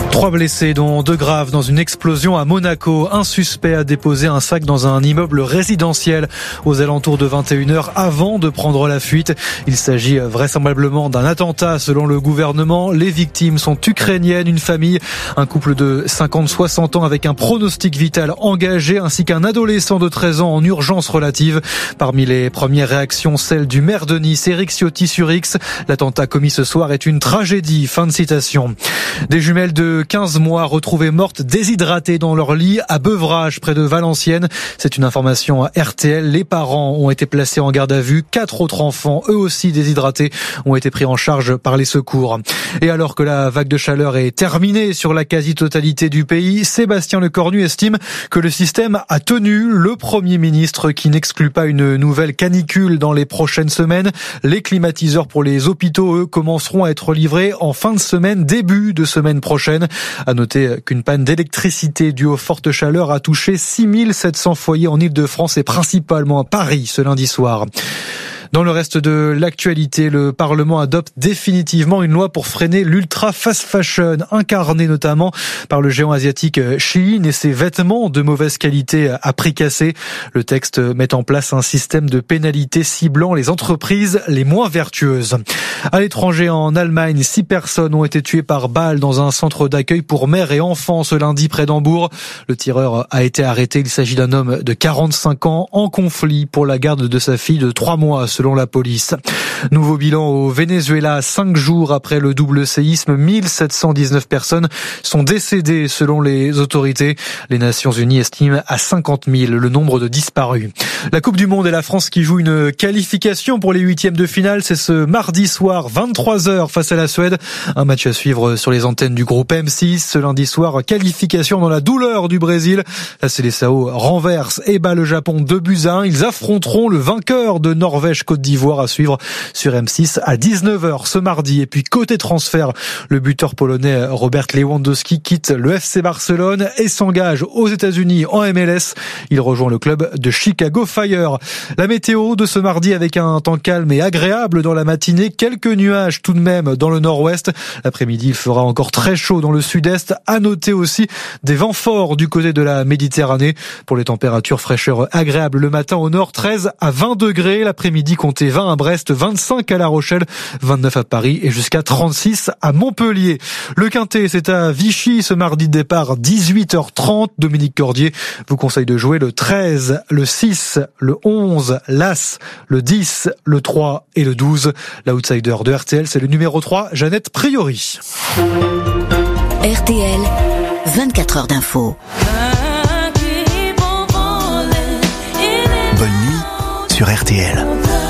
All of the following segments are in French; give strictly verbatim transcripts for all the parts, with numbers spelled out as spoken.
Trois blessés, dont deux graves, dans une explosion à Monaco. Un suspect a déposé un sac dans un immeuble résidentiel aux alentours de vingt et une heures avant de prendre la fuite. Il s'agit vraisemblablement d'un attentat selon le gouvernement. Les victimes sont ukrainiennes, une famille, un couple de cinquante à soixante ans avec un pronostic vital engagé, ainsi qu'un adolescent de treize ans en urgence relative. Parmi les premières réactions, celle du maire de Nice, Éric Ciotti sur X. L'attentat commis ce soir est une tragédie. Fin de citation. Des jumelles de quinze mois retrouvées mortes déshydratées dans leur lit à Beuvrages, près de Valenciennes. C'est une information à R T L. Les parents ont été placés en garde à vue. Quatre autres enfants, eux aussi déshydratés, ont été pris en charge par les secours. Et alors que la vague de chaleur est terminée sur la quasi-totalité du pays, Sébastien Lecornu estime que le système a tenu. Le Premier ministre qui n'exclut pas une nouvelle canicule dans les prochaines semaines. Les climatiseurs pour les hôpitaux, eux, commenceront à être livrés en fin de semaine, début de semaine prochaine. À noter qu'une panne d'électricité due aux fortes chaleurs a touché six mille sept cents foyers en Île-de-France et principalement à Paris ce lundi soir. Dans le reste de l'actualité, le Parlement adopte définitivement une loi pour freiner l'ultra fast fashion, incarnée notamment par le géant asiatique Shein et ses vêtements de mauvaise qualité à prix cassé. Le texte met en place un système de pénalités ciblant les entreprises les moins vertueuses. À l'étranger, en Allemagne, six personnes ont été tuées par balle dans un centre d'accueil pour mères et enfants ce lundi près d'Hambourg. Le tireur a été arrêté. Il s'agit d'un homme de quarante-cinq ans en conflit pour la garde de sa fille de trois mois. Selon la police. Nouveau bilan au Venezuela, cinq jours après le double séisme, mille sept cent dix-neuf personnes sont décédées selon les autorités. Les Nations Unies estiment à cinquante mille le nombre de disparus. La Coupe du Monde et la France qui joue une qualification pour les huitièmes de finale, c'est ce mardi soir, vingt-trois heures face à la Suède. Un match à suivre sur les antennes du groupe M six. Ce lundi soir, qualification dans la douleur du Brésil. La Seleção renverse et bat le Japon deux buts à un. Ils affronteront le vainqueur de Norvège-Côte d'Ivoire à suivre sur M six à dix-neuf heures ce mardi. Et puis côté transfert, le buteur polonais Robert Lewandowski quitte le F C Barcelone et s'engage aux États-Unis en M L S. Il rejoint le club de Chicago Fire. La météo de ce mardi avec un temps calme et agréable dans la matinée, quelques nuages tout de même dans le nord-ouest. L'après-midi, il fera encore très chaud dans le sud-est. À noter aussi des vents forts du côté de la Méditerranée. Pour les températures, fraîcheur agréable le matin au nord, treize à vingt degrés. L'après-midi, comptez vingt à Brest, vingt-cinq à La Rochelle, vingt-neuf à Paris et jusqu'à trente-six à Montpellier. Le Quintet, c'est à Vichy ce mardi de départ, dix-huit heures trente. Dominique Cordier vous conseille de jouer le treize, le six, le onze, l'As, le dix, le trois et le douze. L'outsider de R T L, c'est le numéro trois, Jeannette Priori. R T L, vingt-quatre heures d'info. Bonne nuit sur R T L.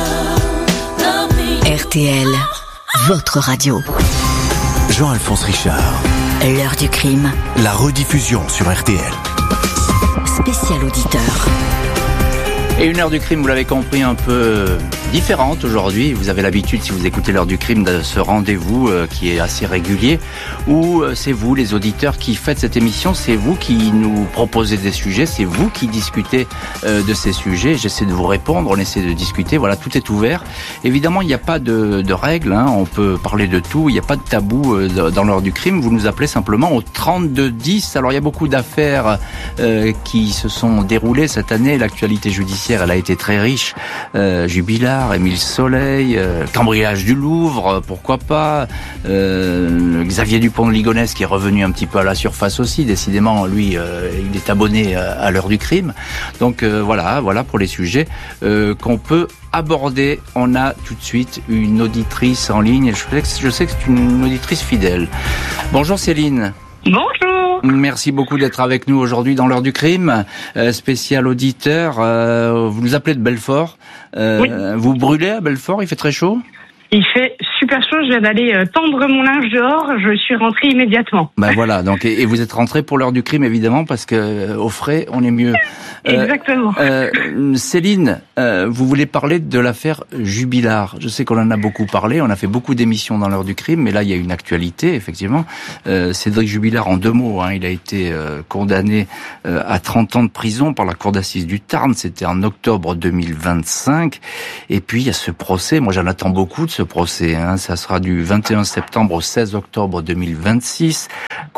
R T L, votre radio. Jean-Alphonse Richard. L'heure du crime. La rediffusion sur R T L. Spécial auditeur. Et une heure du crime, vous l'avez compris, un peu différente aujourd'hui. Vous avez l'habitude, si vous écoutez l'heure du crime, de ce rendez-vous euh, qui est assez régulier, où euh, c'est vous, les auditeurs, qui faites cette émission, c'est vous qui nous proposez des sujets, c'est vous qui discutez euh, de ces sujets. J'essaie de vous répondre, on essaie de discuter, voilà, tout est ouvert. Évidemment, il n'y a pas de, de règles, hein, on peut parler de tout, il n'y a pas de tabou euh, dans l'heure du crime, vous nous appelez simplement au trente-deux dix. Alors, il y a beaucoup d'affaires euh, qui se sont déroulées cette année, l'actualité judiciaire, elle a été très riche, euh, Jubilard, Émile Soleil, euh, cambriolage du Louvre, pourquoi pas, euh, Xavier Dupont de Ligonnès qui est revenu un petit peu à la surface aussi, décidément lui euh, il est abonné à, à l'heure du crime, donc euh, voilà, voilà pour les sujets euh, qu'on peut aborder. On a tout de suite une auditrice en ligne, je sais que, je sais que c'est une auditrice fidèle. Bonjour Céline. Bonjour. Merci beaucoup d'être avec nous aujourd'hui dans l'heure du crime, euh, spécial auditeur. Euh, vous nous appelez de Belfort. Euh, oui. Vous brûlez à Belfort, il fait très chaud ? Il fait super chaud, je viens d'aller euh, tendre mon linge dehors, je suis rentrée immédiatement. Ben voilà, donc et, et vous êtes rentrée pour l'heure du crime évidemment parce que euh, au frais on est mieux. Exactement. Euh, euh, Céline, euh, vous voulez parler de l'affaire Jubilard. Je sais qu'on en a beaucoup parlé, on a fait beaucoup d'émissions dans l'heure du crime, mais là il y a une actualité effectivement. Euh, Cédric Jubilard, en deux mots, hein, il a été euh, condamné euh, à trente ans de prison par la cour d'assises du Tarn. C'était en octobre deux mille vingt-cinq. Et puis il y a ce procès. Moi j'en attends beaucoup de ce procès. Hein. Ça sera du vingt et un septembre au seize octobre deux mille vingt-six.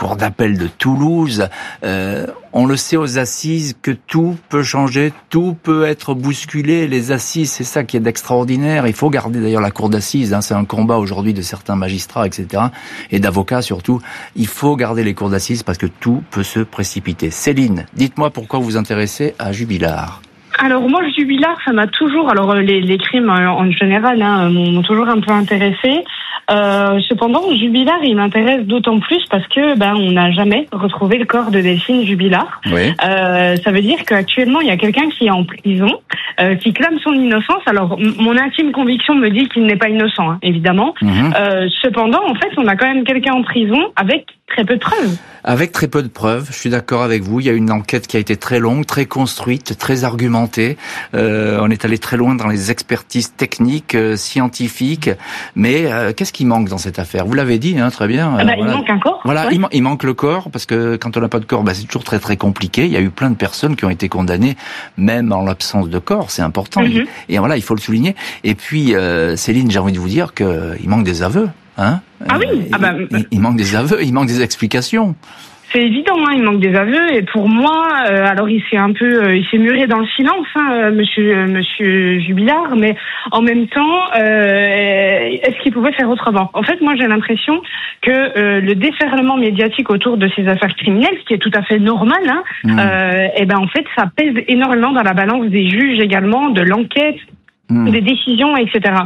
cour d'appel de Toulouse. Euh, on le sait aux assises que tout peut changer, tout peut être bousculé. Les assises, c'est ça qui est d'extraordinaire. Il faut garder d'ailleurs la cour d'assises. Hein, c'est un combat aujourd'hui de certains magistrats, et cetera. Et d'avocats surtout. Il faut garder les cours d'assises parce que tout peut se précipiter. Céline, dites-moi pourquoi vous vous intéressez à Jubilard. Alors moi, Jubilard, ça m'a toujours... Alors les, les crimes en général hein, m'ont toujours un peu intéressée. Euh, cependant, Jubilard, il m'intéresse d'autant plus parce que ben on n'a jamais retrouvé le corps de Delphine Jubilard. Oui. Euh, ça veut dire qu'actuellement, il y a quelqu'un qui est en prison, euh, qui clame son innocence. Alors, m- mon intime conviction me dit qu'il n'est pas innocent, hein, évidemment. Mmh. Euh, cependant, en fait, on a quand même quelqu'un en prison avec très peu de preuves. Avec très peu de preuves, je suis d'accord avec vous. Il y a une enquête qui a été très longue, très construite, très argumentée. Euh, on est allé très loin dans les expertises techniques, euh, scientifiques. Mais euh, qu'est-ce qui manque dans cette affaire ? Vous l'avez dit, hein, très bien. Ah bah, euh, voilà. Il manque un corps. Voilà, ouais. il, il manque le corps parce que quand on n'a pas de corps, bah, c'est toujours très très compliqué. Il y a eu plein de personnes qui ont été condamnées, même en l'absence de corps. C'est important. Mm-hmm. Et, et voilà, il faut le souligner. Et puis, euh, Céline, j'ai envie de vous dire que il manque des aveux. Hein ah oui, euh, ah bah, il, il manque des aveux, il manque des explications. C'est évident, hein, il manque des aveux. Et pour moi, euh, alors il s'est un peu, euh, il s'est muré dans le silence, hein, Monsieur, euh, Monsieur Jubilard. Mais en même temps, euh, est-ce qu'il pouvait faire autrement ? En fait, moi, j'ai l'impression que euh, le déferlement médiatique autour de ces affaires criminelles, ce qui est tout à fait normal, hein, mmh. euh, et ben en fait, ça pèse énormément dans la balance des juges également, de l'enquête. Mmh. Des décisions, et cetera.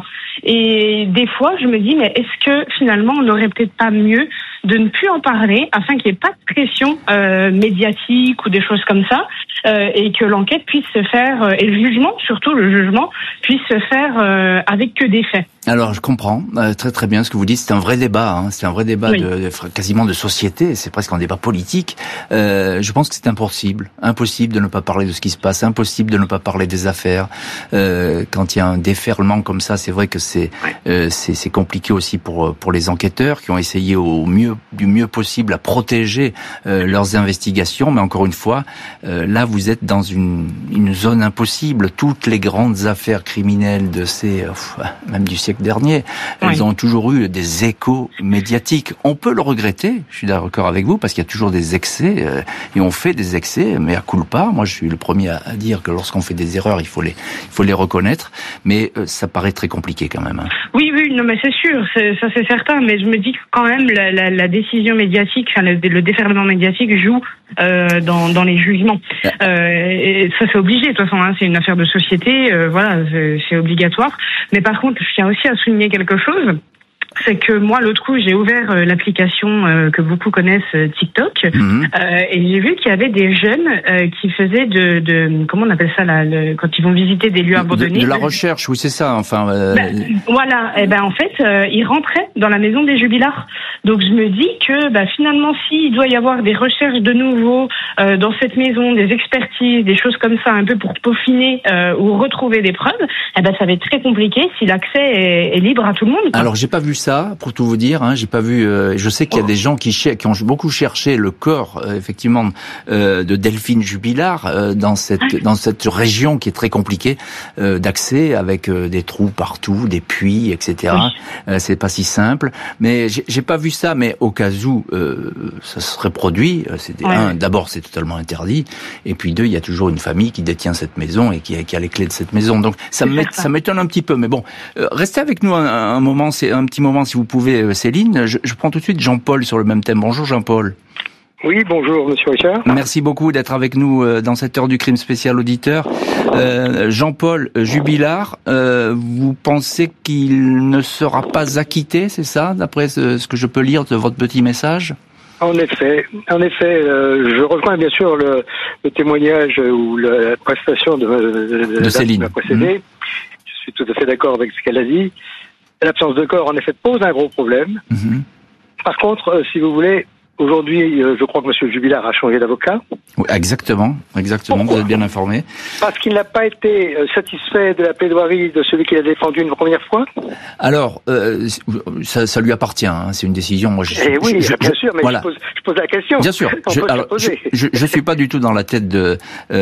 Et des fois, je me dis, mais est-ce que finalement, on n'aurait peut-être pas mieux de ne plus en parler afin qu'il n'y ait pas de pression euh, médiatique ou des choses comme ça, euh, et que l'enquête puisse se faire, euh, et le jugement, surtout le jugement, puisse se faire euh, avec que des faits. Alors, je comprends euh, très très bien ce que vous dites. C'est un vrai débat, hein. C'est un vrai débat oui. de, de quasiment de société. C'est presque un débat politique. Euh, je pense que c'est impossible, impossible de ne pas parler de ce qui se passe, impossible de ne pas parler des affaires. Euh, quand il y a un déferlement comme ça, c'est vrai que c'est ouais. euh, c'est, c'est compliqué aussi pour pour les enquêteurs qui ont essayé au mieux du mieux possible à protéger euh, leurs investigations. Mais encore une fois, euh, là, vous êtes dans une une zone impossible. Toutes les grandes affaires criminelles de ces euh, même du siècle dernier, elles oui. ont toujours eu des échos médiatiques. On peut le regretter, je suis d'accord avec vous, parce qu'il y a toujours des excès, euh, et on fait des excès, mais à culpa. Moi, je suis le premier à, à dire que lorsqu'on fait des erreurs, il faut les, il faut les reconnaître, mais euh, ça paraît très compliqué quand même. Hein. Oui, oui, non, mais c'est sûr, c'est, ça c'est certain, mais je me dis que quand même la, la, la décision médiatique, enfin, le, le déferlement médiatique joue euh, dans, dans les jugements. Ah. Euh, et ça c'est obligé, de toute façon, hein, c'est une affaire de société, euh, voilà, c'est, c'est obligatoire. Mais par contre, je tiens aussi à souligner quelque chose. C'est que moi, l'autre coup, j'ai ouvert euh, l'application euh, que beaucoup connaissent, euh, TikTok, mmh. euh, et j'ai vu qu'il y avait des jeunes euh, qui faisaient de, de, comment on appelle ça là, le, quand ils vont visiter des lieux abandonnés. De, de la recherche, oui, c'est ça. Enfin. Euh... Ben, voilà. Et ben en fait, euh, ils rentraient dans la maison des Jubilards. Donc je me dis que ben, finalement, s'il doit y avoir des recherches de nouveau euh, dans cette maison, des expertises, des choses comme ça, un peu pour peaufiner euh, ou retrouver des preuves, eh ben ça va être très compliqué si l'accès est, est libre à tout le monde. Quoi. Alors j'ai pas vu ça. Ça, pour tout vous dire, hein, j'ai pas vu. Euh, je sais qu'il y a des gens qui, cher- qui ont beaucoup cherché le corps, euh, effectivement, euh, de Delphine Jubilard euh, dans cette dans cette région qui est très compliquée euh, d'accès, avec euh, des trous partout, des puits, et cetera. Oui. Euh, c'est pas si simple. Mais j'ai, j'ai pas vu ça. Mais au cas où euh, ça serait produit, c'est ouais. un, d'abord c'est totalement interdit, et puis deux, il y a toujours une famille qui détient cette maison et qui a, qui a les clés de cette maison. Donc ça, m'é- ça m'étonne un petit peu. Mais bon, euh, restez avec nous un, un moment, c'est un petit moment. Si vous pouvez, Céline. Je, je prends tout de suite Jean-Paul sur le même thème. Bonjour Jean-Paul. Oui, bonjour Monsieur Richard. Merci beaucoup d'être avec nous dans cette heure du crime spécial auditeur. Euh, Jean-Paul Jubilard, euh, vous pensez qu'il ne sera pas acquitté, c'est ça, d'après ce, ce que je peux lire de votre petit message ? En effet, en effet, euh, je rejoins bien sûr le, le témoignage ou la, la prestation de, de, de, de Céline qui m'a précédé. Mmh. Je suis tout à fait d'accord avec ce qu'elle a dit. L'absence de corps, en effet, pose un gros problème. Mmh. Par contre, euh, si vous voulez, aujourd'hui, euh, je crois que M. Jubilard a changé d'avocat. Oui, exactement, exactement. Pourquoi ? Vous êtes bien informé. Parce qu'il n'a pas été euh, satisfait de la plaidoirie de celui qui l'a défendu une première fois. Alors, euh, ça, ça lui appartient. Hein, c'est une décision. Moi, je, eh oui, je, bien je, sûr, mais voilà. je, pose, je pose la question. Bien sûr. Je, alors, je, je, je suis pas du tout dans la tête de,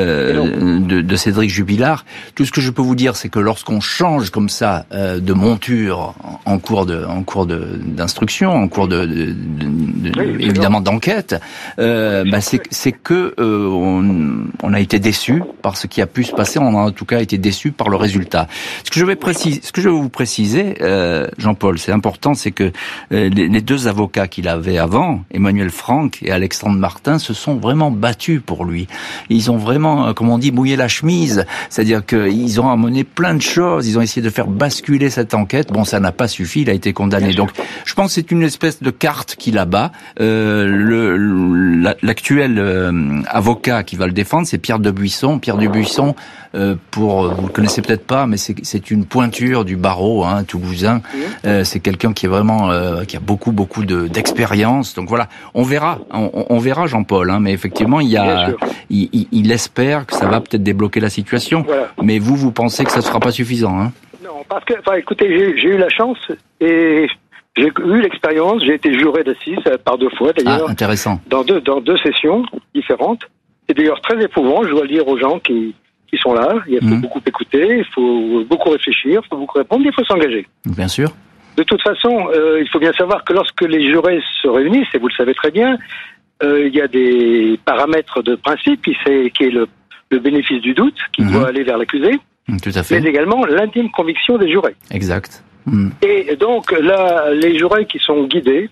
euh, de, de Cédric Jubilard. Tout ce que je peux vous dire, c'est que lorsqu'on change comme ça euh, de monture en cours de, en cours de, d'instruction, en cours de, de, de, de oui, évidemment évidemment d'enquête, euh, bah, c'est, c'est que euh, on, on a été déçus par ce qui a pu se passer. On a en tout cas été déçus par le résultat. Ce que je vais préciser, ce que je vais vous préciser, euh, Jean-Paul, c'est important, c'est que euh, les, les deux avocats qu'il avait avant, Emmanuel Franck et Alexandre Martin, se sont vraiment battus pour lui. Ils ont vraiment, comme on dit, mouillé la chemise. C'est-à-dire qu'ils ont amené plein de choses. Ils ont essayé de faire basculer cette enquête. Bon, ça n'a pas suffi. Il a été condamné. Donc, je pense que c'est une espèce de carte qu'il abat. Euh, le, le, l'actuel euh, avocat qui va le défendre, c'est Pierre Debuisson. Pierre Debuisson, euh, pour vous le connaissez peut-être pas, mais c'est, c'est une pointure du barreau hein, toulousain. Euh, c'est quelqu'un qui est vraiment, euh, qui a beaucoup, beaucoup de, d'expérience. Donc voilà, on verra, on, on verra Jean-Paul. Hein, mais effectivement, il y a, il, il, il espère que ça va peut-être débloquer la situation. Voilà. Mais vous, vous pensez que ça ne sera pas suffisant hein? Non, parce que, enfin, écoutez, j'ai, j'ai eu la chance et j'ai eu l'expérience. J'ai été juré d'assises par deux fois d'ailleurs. Ah, intéressant. Dans deux, dans deux sessions différentes. C'est d'ailleurs très éprouvant. Je dois le dire aux gens qui, qui sont là. Il faut mmh. beaucoup écouter, il faut beaucoup réfléchir, il faut beaucoup répondre, il faut s'engager. Bien sûr. De toute façon, euh, il faut bien savoir que lorsque les jurés se réunissent, et vous le savez très bien, euh, il y a des paramètres de principe qui, c'est, qui est le, le bénéfice du doute, qui mmh. doit aller vers l'accusé. Tout à fait. Mais également l'intime conviction des jurés. Exact. Mmh. Et donc là, les jurés qui sont guidés,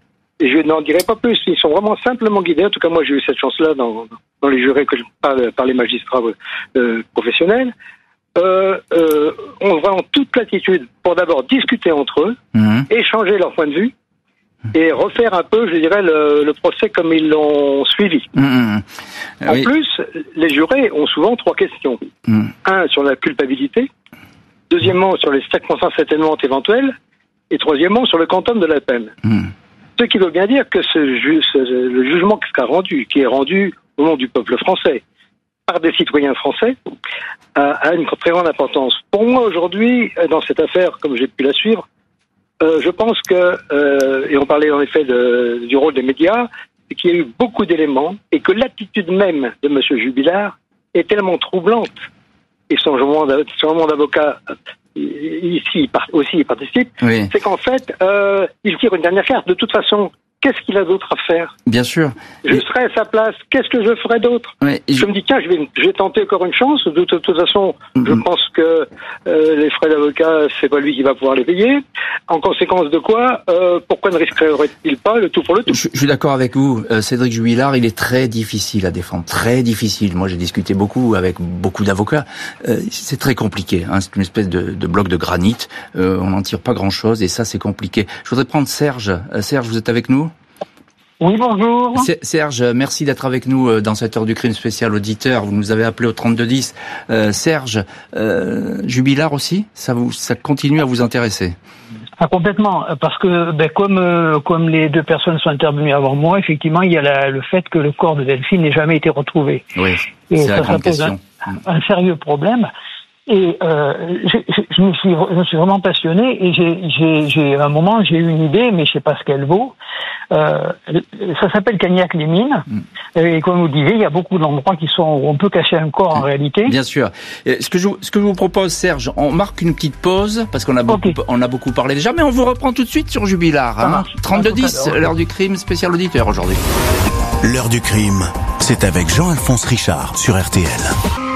et je n'en dirai pas plus, ils sont vraiment simplement guidés. En tout cas, moi, j'ai eu cette chance-là dans, dans les jurés que je, par, par les magistrats euh, professionnels. Euh, euh, ont vraiment toute latitude pour d'abord discuter entre eux, mmh. échanger leur point de vue et refaire un peu, je dirais, le, le procès comme ils l'ont suivi. Mmh. En oui. plus, les jurés ont souvent trois questions. Mmh. Un, sur la culpabilité. Deuxièmement, sur les circonstances atténuantes éventuelles. Et troisièmement, sur le quantum de la peine. Mmh. Ce qui veut bien dire que ce ju- ce, le jugement qui sera rendu, qui est rendu au nom du peuple français, par des citoyens français, a, a une très grande importance. Pour moi, aujourd'hui, dans cette affaire, comme j'ai pu la suivre, euh, je pense que, euh, et on parlait en effet de, du rôle des médias, c'est qu'il y a eu beaucoup d'éléments et que l'attitude même de M. Jubilard est tellement troublante, et son moment d'avocat ici aussi il participe, oui. c'est qu'en fait, euh, il tire une dernière carte. De toute façon, qu'est-ce qu'il a d'autre à faire ? Bien sûr. Je et... serais à sa place, qu'est-ce que je ferais d'autre ? oui, je... je me dis, tiens, je vais, je vais tenter encore une chance. De, de, de toute façon, mm-hmm. je pense que euh, les frais d'avocat, c'est pas lui qui va pouvoir les payer. En conséquence de quoi, euh, pourquoi ne risquerait-il pas le tout pour le tout ? Je, je suis d'accord avec vous. Euh, Cédric Jubilard, il est très difficile à défendre. Très difficile. Moi, j'ai discuté beaucoup avec beaucoup d'avocats. Euh, c'est très compliqué. Hein. C'est une espèce de, de bloc de granit. Euh, on n'en tire pas grand-chose et ça, c'est compliqué. Je voudrais prendre Serge. Euh, Serge, vous êtes avec nous ? Oui, bonjour. Serge, merci d'être avec nous dans cette heure du crime spécial auditeur. Vous nous avez appelé au trente-deux dix. Euh, Serge, euh, Jubilard aussi, ça vous, ça continue à vous intéresser ? Ah, complètement, parce que ben, comme euh, comme les deux personnes sont intervenues avant moi, effectivement, il y a la, le fait que le corps de Delphine n'ait jamais été retrouvé. Oui, et c'est ça, la grande ça pose question. Un, un sérieux problème. Et euh, je, je, je, me suis, je me suis vraiment passionné et j'ai, j'ai, j'ai à un moment j'ai eu une idée, mais je sais pas ce qu'elle vaut. Euh, ça s'appelle Cagnac-les-Mines. Mm. Et comme vous disiez, il y a beaucoup d'endroits qui sont où on peut cacher un corps en réalité. Bien sûr. Ce que je, ce que je vous propose, Serge, on marque une petite pause parce qu'on a beaucoup, okay. on a beaucoup parlé déjà, mais on vous reprend tout de suite sur Jubilard. Hein. trente-deux dix, l'heure du crime spécial auditeur aujourd'hui. L'heure du crime, c'est avec Jean-Alphonse Richard sur R T L.